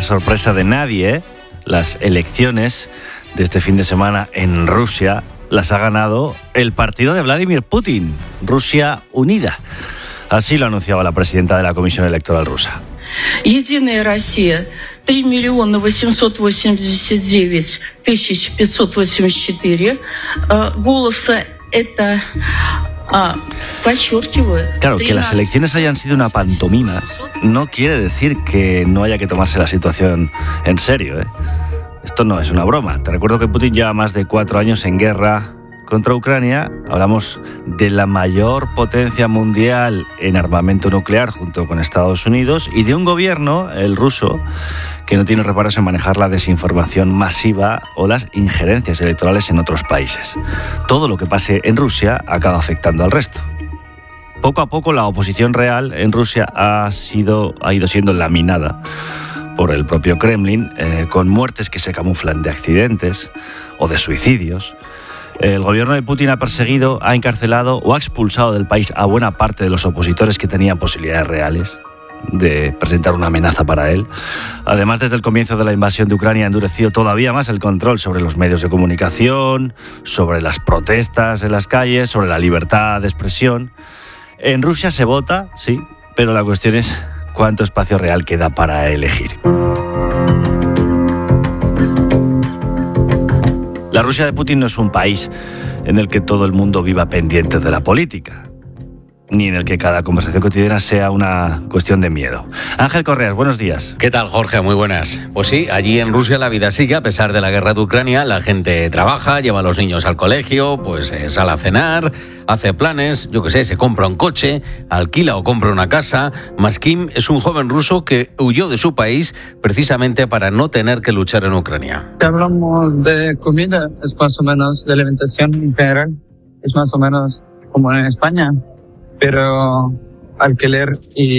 sorpresa de nadie, las elecciones de este fin de semana en Rusia las ha ganado el partido de Vladimir Putin, Rusia Unida. Así lo anunciaba la presidenta de la Comisión Electoral rusa. Единая Россия 3.889.584 голоса. Это подчеркиваю. Claro, que las elecciones hayan sido una pantomima no quiere decir que no haya que tomarse la situación en serio, ¿eh? Esto no es una broma. Te recuerdo que Putin lleva más de 4 años en guerra contra Ucrania. Hablamos de la mayor potencia mundial en armamento nuclear junto con Estados Unidos y de un gobierno, el ruso, que no tiene reparos en manejar la desinformación masiva o las injerencias electorales en otros países. Todo lo que pase en Rusia acaba afectando al resto. Poco a poco la oposición real en Rusia ha ido siendo laminada por el propio Kremlin, con muertes que se camuflan de accidentes o de suicidios. El gobierno de Putin ha perseguido, ha encarcelado o ha expulsado del país a buena parte de los opositores que tenían posibilidades reales de presentar una amenaza para él. Además, desde el comienzo de la invasión de Ucrania ha endurecido todavía más el control sobre los medios de comunicación, sobre las protestas en las calles, sobre la libertad de expresión. En Rusia se vota, sí, pero la cuestión es cuánto espacio real queda para elegir. La Rusia de Putin no es un país en el que todo el mundo viva pendiente de la política, ni en el que cada conversación cotidiana sea una cuestión de miedo. Ángel Correas, buenos días. ¿Qué tal, Jorge? Muy buenas. Pues sí, allí en Rusia la vida sigue a pesar de la guerra de Ucrania. La gente trabaja, lleva a los niños al colegio, pues sale a cenar, hace planes, yo qué sé, se compra un coche, alquila o compra una casa. Maskim es un joven ruso que huyó de su país precisamente para no tener que luchar en Ucrania. Si hablamos de comida, es más o menos de alimentación en general, es más o menos como en España. Pero alquiler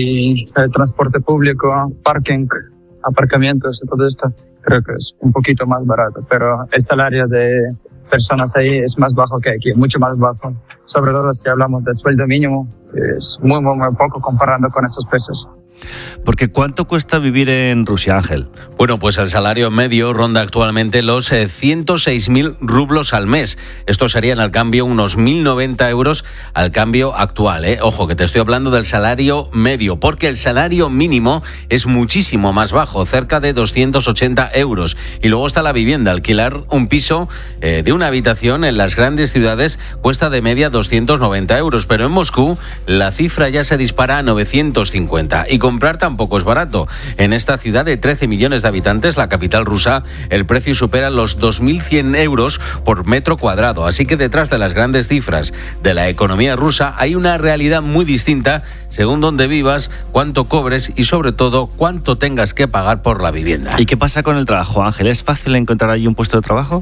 y transporte público, parking, aparcamientos y todo esto, creo que es un poquito más barato. Pero el salario de personas ahí es más bajo que aquí, mucho más bajo. Sobre todo si hablamos de sueldo mínimo, es muy poco comparando con estos precios. Porque ¿cuánto cuesta vivir en Rusia, Ángel? Bueno, pues el salario medio ronda actualmente los 106.000 rublos al mes. Esto serían al cambio unos 1.090 euros al cambio actual, ¿eh? Ojo, que te estoy hablando del salario medio, porque el salario mínimo es muchísimo más bajo, cerca de 280 euros. Y luego está la vivienda. Alquilar un piso de una habitación en las grandes ciudades cuesta de media 290 euros, pero en Moscú la cifra ya se dispara a 950. Y comprar tampoco es barato. En esta ciudad de 13 millones de habitantes, la capital rusa, el precio supera los 2.100 euros por metro cuadrado. Así que detrás de las grandes cifras de la economía rusa hay una realidad muy distinta según dónde vivas, cuánto cobres y sobre todo cuánto tengas que pagar por la vivienda. ¿Y qué pasa con el trabajo, Ángel? ¿Es fácil encontrar allí un puesto de trabajo?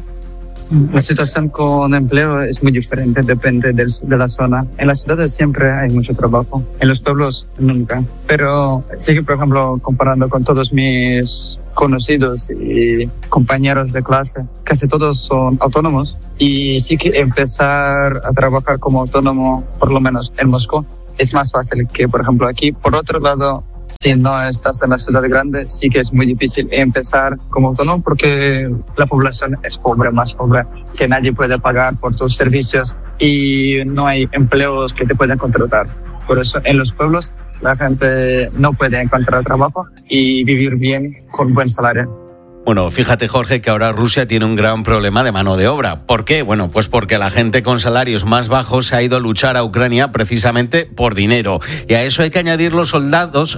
La situación con empleo es muy diferente, depende de la zona. En las ciudades siempre hay mucho trabajo, en los pueblos nunca. Pero sí que, por ejemplo, comparando con todos mis conocidos y compañeros de clase, casi todos son autónomos. Y sí que empezar a trabajar como autónomo, por lo menos en Moscú, es más fácil que, por ejemplo, aquí. Por otro lado, si no estás en la ciudad grande, sí que es muy difícil empezar como autónomo porque la población es pobre, más pobre, que nadie puede pagar por tus servicios y no hay empleos que te puedan contratar. Por eso en los pueblos la gente no puede encontrar trabajo y vivir bien con buen salario. Bueno, fíjate, Jorge, que ahora Rusia tiene un gran problema de mano de obra. ¿Por qué? Bueno, pues porque la gente con salarios más bajos se ha ido a luchar a Ucrania precisamente por dinero. Y a eso hay que añadir los soldados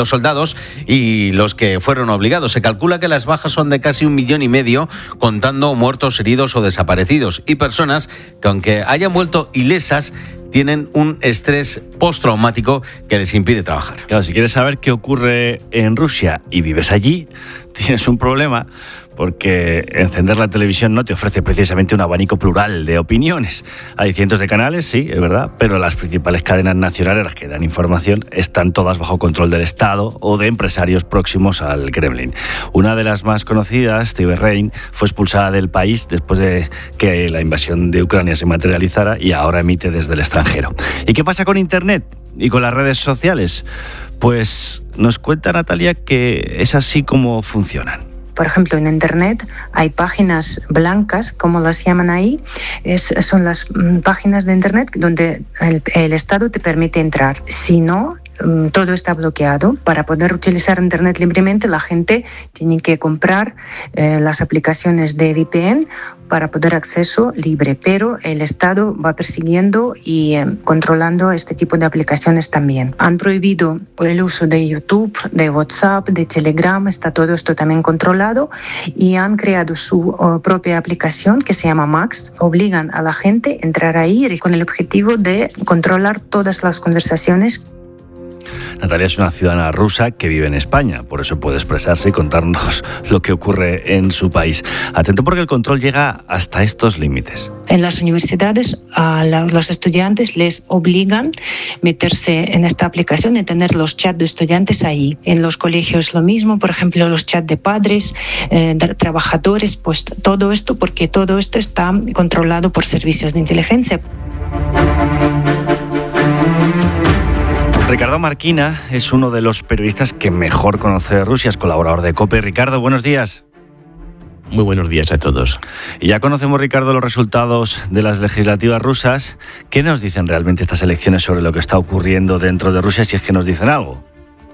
y los que fueron obligados. Se calcula que las bajas son de casi 1,5 millones, contando muertos, heridos o desaparecidos. Y personas que, aunque hayan vuelto ilesas, tienen un estrés postraumático que les impide trabajar. Claro, si quieres saber qué ocurre en Rusia y vives allí, tienes un problema, porque encender la televisión no te ofrece precisamente un abanico plural de opiniones. Hay cientos de canales, sí, es verdad, pero las principales cadenas nacionales, las que dan información, están todas bajo control del Estado o de empresarios próximos al Kremlin. Una de las más conocidas, TV Rein, fue expulsada del país después de que la invasión de Ucrania se materializara y ahora emite desde el extranjero. ¿Y qué pasa con Internet y con las redes sociales? Pues nos cuenta Natalia que es así como funcionan. Por ejemplo, en Internet hay páginas blancas, como las llaman ahí. Son las páginas de Internet donde el Estado te permite entrar. Si no, todo está bloqueado. Para poder utilizar Internet libremente, la gente tiene que comprar las aplicaciones de VPN para poder acceso libre, pero el Estado va persiguiendo y controlando este tipo de aplicaciones también. Han prohibido el uso de YouTube, de WhatsApp, de Telegram, está todo esto también controlado, y han creado su propia aplicación que se llama Max. Obligan a la gente a entrar ahí con el objetivo de controlar todas las conversaciones. Natalia es una ciudadana rusa que vive en España, por eso puede expresarse y contarnos lo que ocurre en su país. Atento, porque el control llega hasta estos límites. En las universidades a los estudiantes les obligan a meterse en esta aplicación y tener los chats de estudiantes ahí. En los colegios lo mismo, por ejemplo, los chats de padres, de trabajadores, pues todo esto, porque todo esto está controlado por servicios de inteligencia. Ricardo Marquina es uno de los periodistas que mejor conoce Rusia, es colaborador de COPE. Ricardo, buenos días. Muy buenos días a todos. Y ya conocemos, Ricardo, los resultados de las legislativas rusas. ¿Qué nos dicen realmente estas elecciones sobre lo que está ocurriendo dentro de Rusia, si es que nos dicen algo?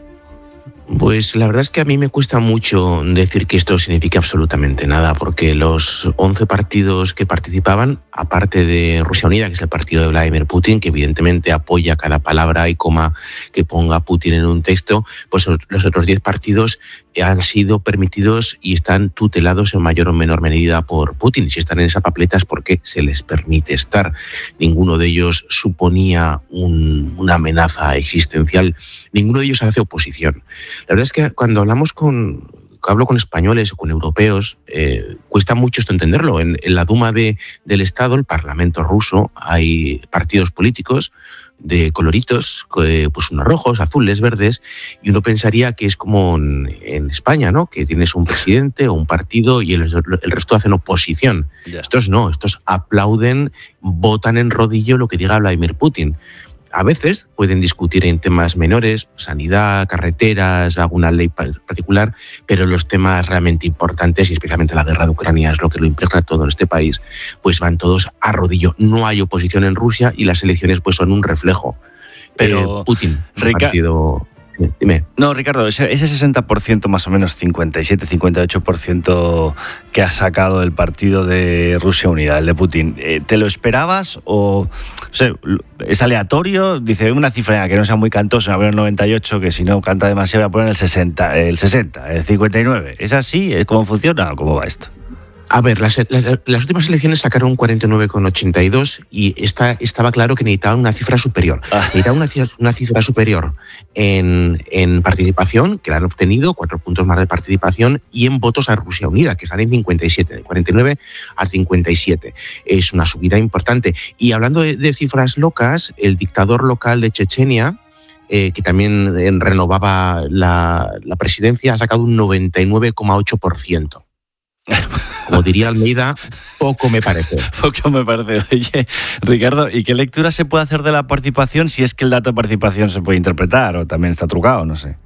Pues la verdad es que a mí me cuesta mucho decir que esto significa absolutamente nada, porque los 11 partidos que participaban, aparte de Rusia Unida, que es el partido de Vladimir Putin, que evidentemente apoya cada palabra y coma que ponga Putin en un texto, pues los otros 10 partidos han sido permitidos y están tutelados en mayor o menor medida por Putin. Si están en esa papeleta es porque se les permite estar. Ninguno de ellos suponía una amenaza existencial. Ninguno de ellos hace oposición. La verdad es que cuando hablo con españoles o con europeos, cuesta mucho esto entenderlo. En la Duma del Estado, el Parlamento ruso, hay partidos políticos de coloritos, pues unos rojos, azules, verdes, y uno pensaría que es como en España, ¿no? Que tienes un presidente o un partido y el resto hacen oposición. Yeah. Estos no, estos aplauden, votan en rodillo lo que diga Vladimir Putin. A veces pueden discutir en temas menores, sanidad, carreteras, alguna ley particular, pero los temas realmente importantes, y especialmente la guerra de Ucrania es lo que lo impregna todo en este país, pues van todos a rodillo. No hay oposición en Rusia y las elecciones pues son un reflejo. Pero Putin, su partido... Dime. No, Ricardo, ese 60% más o menos, 57-58% que ha sacado el partido de Rusia Unida, el de Putin, ¿te lo esperabas o sea, es aleatorio? Dice una cifra que no sea muy cantosa, a ver el 98, que si no canta demasiado voy a poner el 60, el 59. ¿Es así? ¿Cómo funciona o cómo va esto? A ver, las últimas elecciones sacaron un 49,82 y estaba claro que necesitaban una cifra superior. Necesitaban una cifra superior en participación, que la han obtenido, 4 puntos más de participación, y en votos a Rusia Unida, que están en 57, de 49 a 57. Es una subida importante. Y hablando de cifras locas, el dictador local de Chechenia, que también renovaba la presidencia, ha sacado un 99,8%. Como diría Almeida, poco me parece. Poco me parece. Oye, Ricardo, ¿y qué lectura se puede hacer de la participación, si es que el dato de participación se puede interpretar o también está trucado? No sé.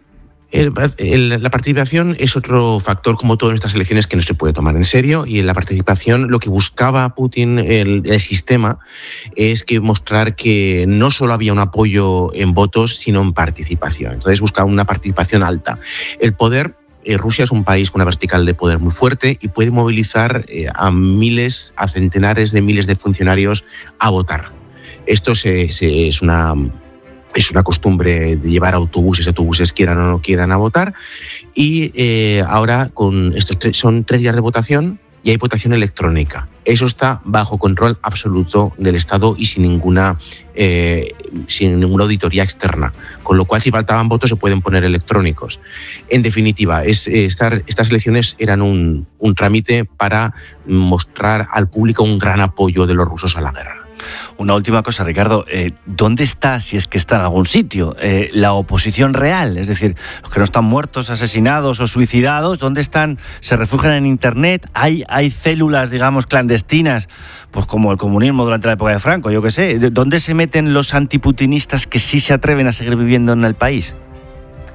La participación es otro factor, como todo en estas elecciones, que no se puede tomar en serio, y en la participación lo que buscaba Putin, el sistema, es que mostrar que no solo había un apoyo en votos, sino en participación. Entonces buscaba una participación alta. El poder... Rusia es un país con una vertical de poder muy fuerte y puede movilizar a centenares de miles de funcionarios a votar. Esto es una costumbre de llevar autobuses quieran o no quieran a votar, y ahora con estos son 3 días de votación y hay votación electrónica. Eso está bajo control absoluto del Estado y sin ninguna auditoría externa. Con lo cual, si faltaban votos, se pueden poner electrónicos. En definitiva, estas elecciones eran un trámite para mostrar al público un gran apoyo de los rusos a la guerra. Una última cosa, Ricardo. ¿Dónde está, si es que está en algún sitio, la oposición real? Es decir, los que no están muertos, asesinados o suicidados, ¿dónde están? ¿Se refugian en Internet? ¿Hay células, digamos, clandestinas, pues como el comunismo durante la época de Franco, yo qué sé? ¿Dónde se meten los antiputinistas que sí se atreven a seguir viviendo en el país?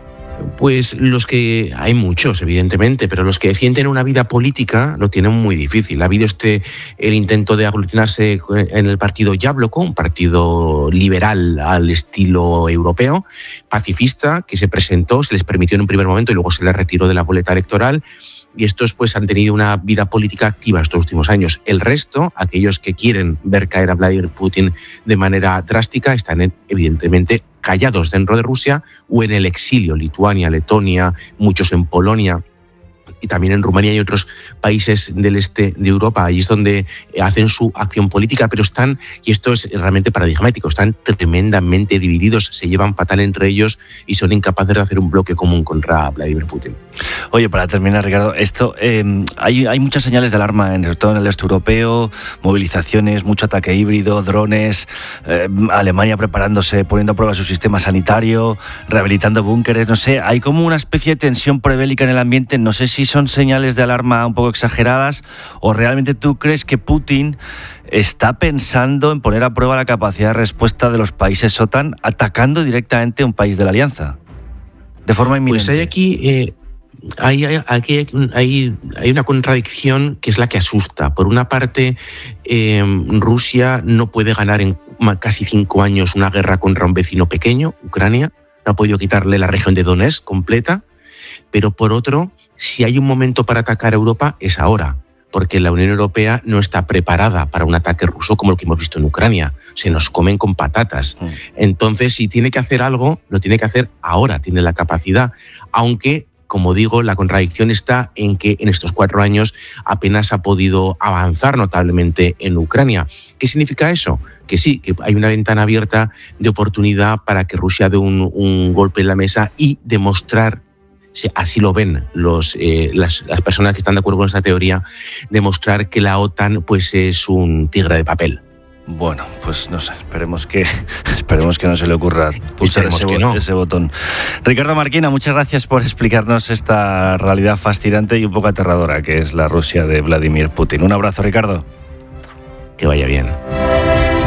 Pues los que, hay muchos evidentemente, pero los que defienden una vida política lo tienen muy difícil. Ha habido el intento de aglutinarse en el partido Yabloko, un partido liberal al estilo europeo, pacifista, que se presentó, se les permitió en un primer momento y luego se les retiró de la boleta electoral. Y estos pues han tenido una vida política activa estos últimos años. El resto, aquellos que quieren ver caer a Vladimir Putin de manera drástica, están evidentemente callados dentro de Rusia o en el exilio. Lituania, Letonia, muchos en Polonia y también en Rumanía y otros países del este de Europa. Ahí es donde hacen su acción política, pero están, y esto es realmente paradigmático, están tremendamente divididos, se llevan fatal entre ellos y son incapaces de hacer un bloque común contra Vladimir Putin. Oye, para terminar, Ricardo, esto hay muchas señales de alarma, sobre todo en el este europeo, movilizaciones, mucho ataque híbrido, drones, Alemania preparándose, poniendo a prueba su sistema sanitario, rehabilitando búnkeres, no sé, hay como una especie de tensión prebélica en el ambiente. No sé si son señales de alarma un poco exageradas o realmente tú crees que Putin está pensando en poner a prueba la capacidad de respuesta de los países OTAN atacando directamente a un país de la alianza de forma inminente. Pues hay aquí hay una contradicción que es la que asusta. Por una parte, Rusia no puede ganar en casi 5 años una guerra contra un vecino pequeño, Ucrania, no ha podido quitarle la región de Donetsk completa, pero por otro, si hay un momento para atacar a Europa es ahora, porque la Unión Europea no está preparada para un ataque ruso como el que hemos visto en Ucrania. Se nos comen con patatas. Entonces, si tiene que hacer algo, lo tiene que hacer ahora, tiene la capacidad, aunque, como digo, la contradicción está en que en estos 4 años apenas ha podido avanzar notablemente en Ucrania. ¿Qué significa eso? Que sí, que hay una ventana abierta de oportunidad para que Rusia dé un golpe en la mesa y demostrar, así lo ven las personas que están de acuerdo con esta teoría, demostrar que la OTAN pues es un tigre de papel. Bueno, pues no sé, esperemos que no se le ocurra pulsar ese botón. Ricardo Marquina, muchas gracias por explicarnos esta realidad fascinante y un poco aterradora que es la Rusia de Vladimir Putin. Un abrazo, Ricardo. Que vaya bien.